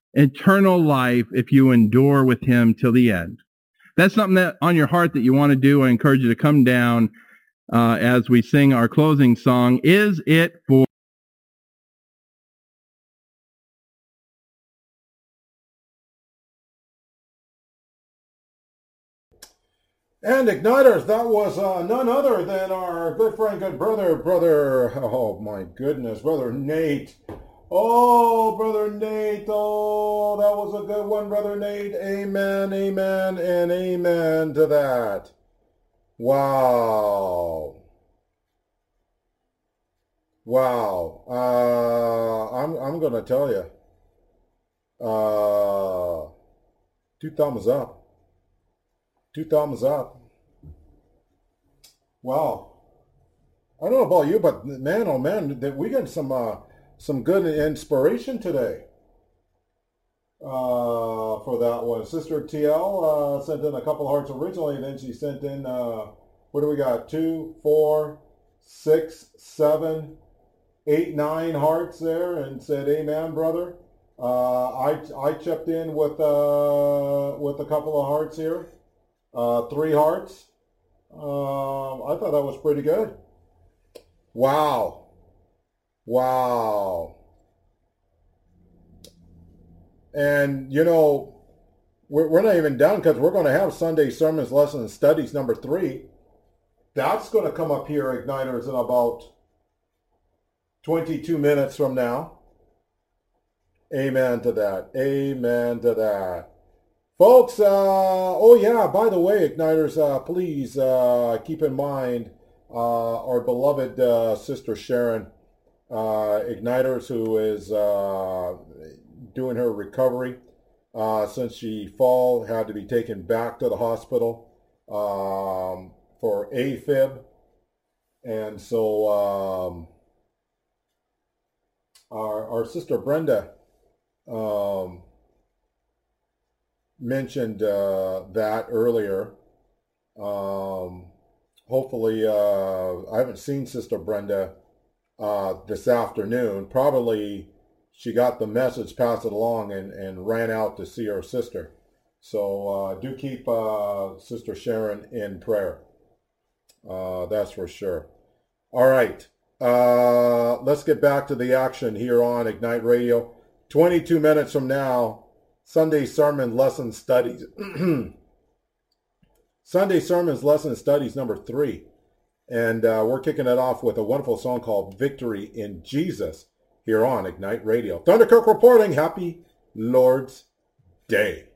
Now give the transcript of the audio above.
eternal life if you endure with him till the end. That's something that on your heart that you want to do. I encourage you to come down as we sing our closing song, Is It For? And Igniters, that was none other than our good friend, good brother, oh my goodness, Brother Nate. Oh, Brother Nate, oh, that was a good one, Brother Nate. Amen, amen, and amen to that. Wow. Wow. I'm going to tell you. 2 thumbs up. 2 thumbs up. Wow. I don't know about you, but man, oh man, we got some good inspiration today for that one. Sister TL sent in a couple hearts originally, and then she sent in, what do we got? 2, 4, 6, 7, 8, 9 hearts there, and said, "Amen, brother." I chipped in with a couple of hearts here, 3 hearts. I thought that was pretty good. Wow. Wow. And, you know, we're not even done because we're going to have Sunday Sermons, Lessons, Studies number 3. That's going to come up here, Igniters, in about 22 minutes from now. Amen to that. Amen to that. Folks, oh yeah, by the way, Igniters, please keep in mind our beloved Sister Sharon, Igniters, who is doing her recovery since she had to be taken back to the hospital for AFib. And so our Sister Brenda mentioned that earlier. Hopefully, I haven't seen Sister Brenda this afternoon. Probably she got the message, passed it along, and ran out to see her sister. So do keep Sister Sharon in prayer. That's for sure. All right. Let's get back to the action here on Ignite Radio. 22 minutes from now, Sunday Sermon Lesson Studies. Sunday Sermons Lesson Studies number 3. And we're kicking it off with a wonderful song called Victory in Jesus here on Ignite Radio. Thunderkirk reporting. Happy Lord's Day.